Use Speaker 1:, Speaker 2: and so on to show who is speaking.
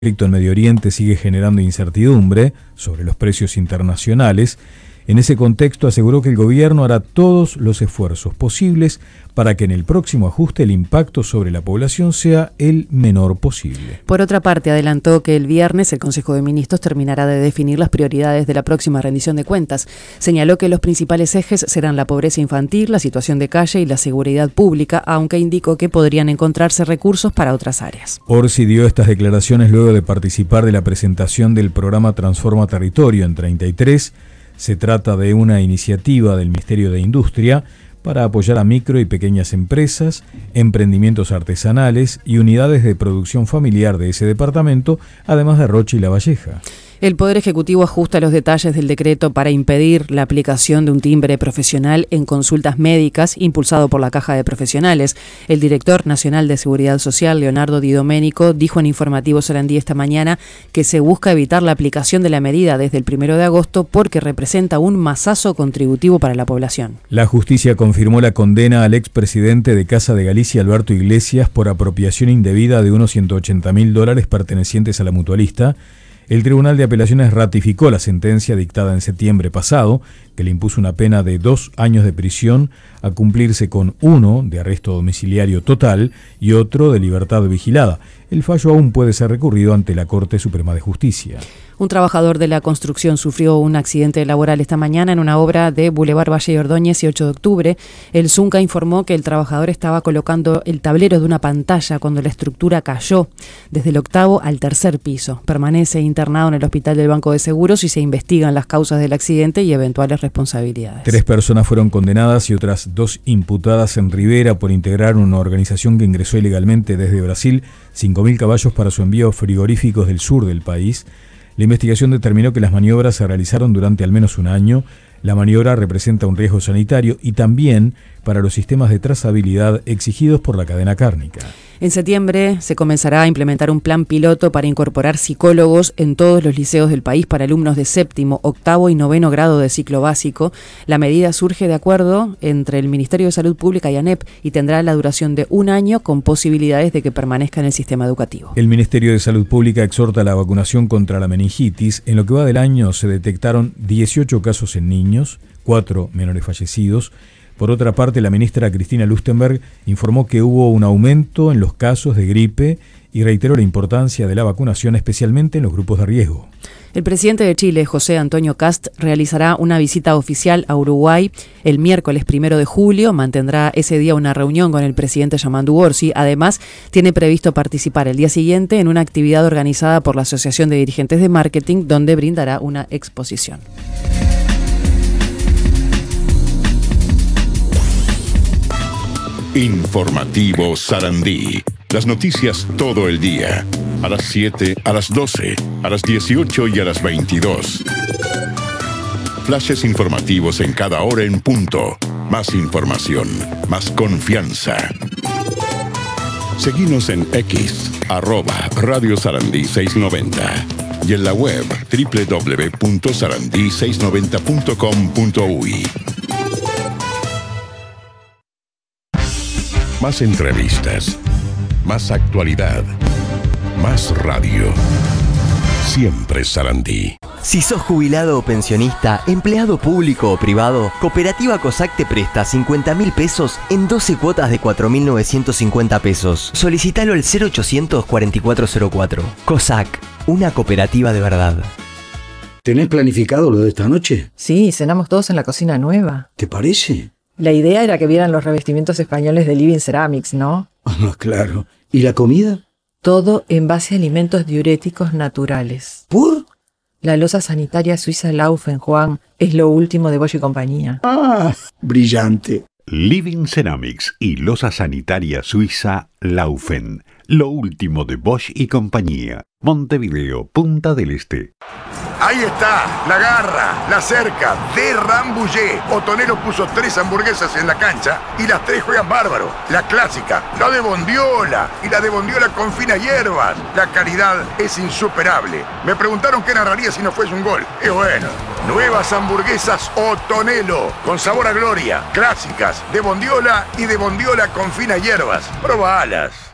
Speaker 1: conflicto en Medio Oriente sigue generando incertidumbre sobre los precios internacionales. En ese contexto aseguró que el gobierno hará todos los esfuerzos posibles para que en el próximo ajuste el impacto sobre la población sea el menor posible.
Speaker 2: Por otra parte, adelantó que el viernes el Consejo de Ministros terminará de definir las prioridades de la próxima rendición de cuentas. Señaló que los principales ejes serán la pobreza infantil, la situación de calle y la seguridad pública, aunque indicó que podrían encontrarse recursos para otras áreas.
Speaker 1: Orsi dio estas declaraciones luego de participar de la presentación del programa Transforma Territorio en 33. Se trata de una iniciativa del Ministerio de Industria para apoyar a micro y pequeñas empresas, emprendimientos artesanales y unidades de producción familiar de ese departamento, además de Rocha y La Valleja.
Speaker 2: El Poder Ejecutivo ajusta los detalles del decreto para impedir la aplicación de un timbre profesional en consultas médicas impulsado por la Caja de Profesionales. El director nacional de Seguridad Social, Leonardo Di Domenico, dijo en Informativo Sarandí esta mañana que se busca evitar la aplicación de la medida desde el 1 de agosto porque representa un masazo contributivo para la población.
Speaker 1: La justicia confirmó la condena al expresidente de Casa de Galicia, Alberto Iglesias, por apropiación indebida de unos $180.000 pertenecientes a la mutualista. El Tribunal de Apelaciones ratificó la sentencia dictada en septiembre pasado, que le impuso una pena de 2 años de prisión a cumplirse con 1 de arresto domiciliario total y otro de libertad vigilada. El fallo aún puede ser recurrido ante la Corte Suprema de Justicia.
Speaker 2: Un trabajador de la construcción sufrió un accidente laboral esta mañana en una obra de Boulevard Valle y Ordóñez y 8 de octubre. El Zunca informó que el trabajador estaba colocando el tablero de una pantalla cuando la estructura cayó desde el 8º al 3er piso. Permanece internado en el Hospital del Banco de Seguros y se investigan las causas del accidente y eventuales responsabilidades.
Speaker 1: 3 personas fueron condenadas y otras 2 imputadas en Rivera por integrar una organización que ingresó ilegalmente desde Brasil 5.000 caballos para su envío a frigoríficos del sur del país. La investigación determinó que las maniobras se realizaron durante al menos un año. La maniobra representa un riesgo sanitario y también para los sistemas de trazabilidad exigidos por la cadena cárnica.
Speaker 2: En septiembre se comenzará a implementar un plan piloto para incorporar psicólogos en todos los liceos del país para alumnos de 7º, 8º y 9º grado de ciclo básico. La medida surge de acuerdo entre el Ministerio de Salud Pública y ANEP y tendrá la duración de 1 año con posibilidades de que permanezca en el sistema educativo.
Speaker 1: El Ministerio de Salud Pública exhorta a la vacunación contra la meningitis. En lo que va del año se detectaron 18 casos en niños, 4 menores fallecidos. Por otra parte, la ministra Cristina Lustenberg informó que hubo un aumento en los casos de gripe y reiteró la importancia de la vacunación, especialmente en los grupos de riesgo.
Speaker 2: El presidente de Chile, José Antonio Kast, realizará una visita oficial a Uruguay el miércoles 1 de julio. Mantendrá ese día una reunión con el presidente Yamandu Orsi. Además, tiene previsto participar el día siguiente en una actividad organizada por la Asociación de Dirigentes de Marketing, donde brindará una exposición.
Speaker 3: Informativo Sarandí. Las noticias todo el día. A las 7, a las 12, a las 18 y a las 22. Flashes informativos en cada hora en punto. Más información, más confianza. Seguinos en X, @Radio Sarandí 690. Y en la web www.sarandí690.com.uy. Más entrevistas, más actualidad, más radio. Siempre Sarandí.
Speaker 4: Si sos jubilado o pensionista, empleado público o privado, Cooperativa COSAC te presta 50.000 pesos en 12 cuotas de 4.950 pesos. Solicitalo al 0800 4404. COSAC, una cooperativa de verdad.
Speaker 5: ¿Tenés planificado lo de esta noche?
Speaker 6: Sí, cenamos todos en la cocina nueva.
Speaker 5: ¿Te parece?
Speaker 6: La idea era que vieran los revestimientos españoles de Living Ceramics, ¿no?
Speaker 5: Ah, claro. ¿Y la comida?
Speaker 6: Todo en base a alimentos diuréticos naturales.
Speaker 5: ¿Por?
Speaker 6: La loza sanitaria suiza Laufen, Juan, es lo último de Bosch y compañía.
Speaker 5: Ah, brillante.
Speaker 7: Living Ceramics y loza sanitaria suiza Laufen, lo último de Bosch y compañía. Montevideo, Punta del Este.
Speaker 8: Ahí está, la garra, la cerca de Rambouillet. Otonero puso 3 hamburguesas en la cancha y las 3 juegan bárbaro. La clásica, la de bondiola y la de bondiola con finas hierbas. La calidad es insuperable. Me preguntaron qué narraría si no fuese un gol. Y bueno, nuevas hamburguesas Otonelo, con sabor a gloria, clásicas, de bondiola y de bondiola con finas hierbas. Probalas.